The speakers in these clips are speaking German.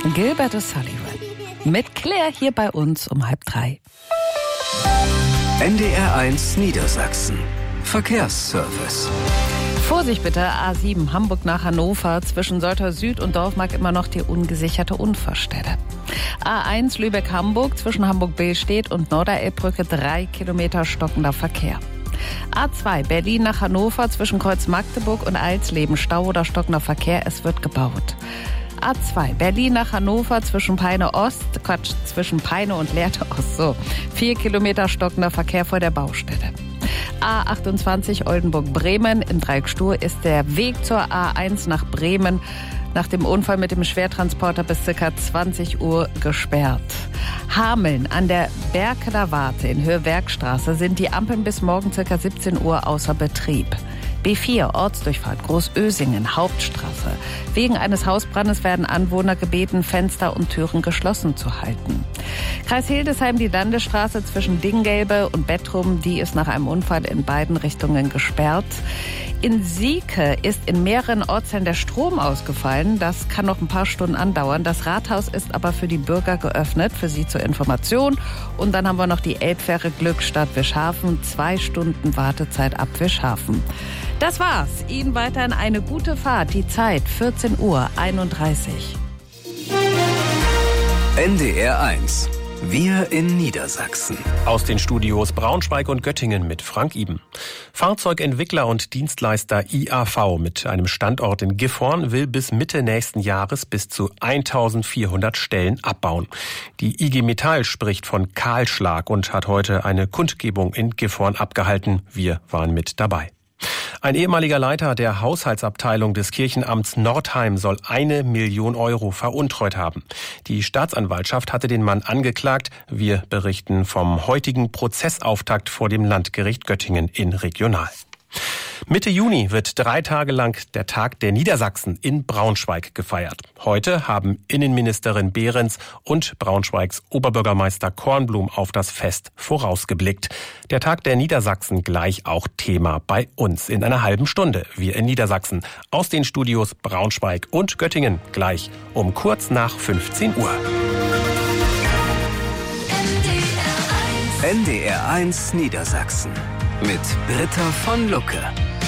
Gilbert O'Sullivan. Mit Claire hier bei uns um 2:30. NDR1 Niedersachsen. Verkehrsservice. Vorsicht bitte, A7 Hamburg nach Hannover. Zwischen Soltau Süd und Dorfmark immer noch die ungesicherte Unfallstelle. A1 Lübeck-Hamburg zwischen Hamburg-Billstedt und Norderelbbrücke 3 Kilometer stockender Verkehr. A2 Berlin nach Hannover zwischen Kreuz Magdeburg und Alsleben Stau oder stockender Verkehr, es wird gebaut. A2 Berlin nach Hannover zwischen Peine und Lehrte Ost. 4 Kilometer stockender Verkehr vor der Baustelle. A28 Oldenburg-Bremen. In Dreieck-Stur ist der Weg zur A1 nach Bremen nach dem Unfall mit dem Schwertransporter bis ca. 20 Uhr gesperrt. Hameln an der Berkeler Warte in Höhe Werkstraße sind die Ampeln bis morgen ca. 17 Uhr außer Betrieb. B4 Ortsdurchfahrt Großösingen, Hauptstraße. Wegen eines Hausbrandes werden Anwohner gebeten, Fenster und Türen geschlossen zu halten. Kreis Hildesheim, die Landesstraße zwischen Dinggelbe und Bettrum, die ist nach einem Unfall in beiden Richtungen gesperrt. In Sieke ist in mehreren Ortsteilen der Strom ausgefallen. Das kann noch ein paar Stunden andauern. Das Rathaus ist aber für die Bürger geöffnet, für Sie zur Information. Und dann haben wir noch die Elbfähre Glückstadt Wischhafen. 2 Stunden Wartezeit ab Wischhafen. Das war's. Ihnen weiterhin eine gute Fahrt. Die Zeit 14:31 Uhr. NDR1. Wir in Niedersachsen. Aus den Studios Braunschweig und Göttingen mit Frank Iben. Fahrzeugentwickler und Dienstleister IAV mit einem Standort in Gifhorn will bis Mitte nächsten Jahres bis zu 1400 Stellen abbauen. Die IG Metall spricht von Kahlschlag und hat heute eine Kundgebung in Gifhorn abgehalten. Wir waren mit dabei. Ein ehemaliger Leiter der Haushaltsabteilung des Kirchenamts Nordheim soll 1 Million Euro veruntreut haben. Die Staatsanwaltschaft hatte den Mann angeklagt. Wir berichten vom heutigen Prozessauftakt vor dem Landgericht Göttingen in Regional. Mitte Juni wird 3 Tage lang der Tag der Niedersachsen in Braunschweig gefeiert. Heute haben Innenministerin Behrens und Braunschweigs Oberbürgermeister Kornblum auf das Fest vorausgeblickt. Der Tag der Niedersachsen gleich auch Thema bei uns in einer halben Stunde. Wir in Niedersachsen aus den Studios Braunschweig und Göttingen gleich um kurz nach 15 Uhr. NDR1 Niedersachsen mit Britta von Lucke.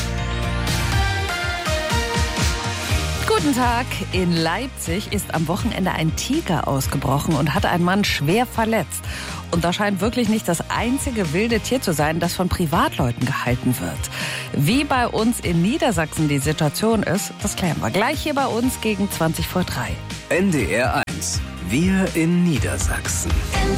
Guten Tag. In Leipzig ist am Wochenende ein Tiger ausgebrochen und hat einen Mann schwer verletzt. Und das scheint wirklich nicht das einzige wilde Tier zu sein, das von Privatleuten gehalten wird. Wie bei uns in Niedersachsen die Situation ist, das klären wir gleich hier bei uns gegen 3:20. NDR1. Wir in Niedersachsen.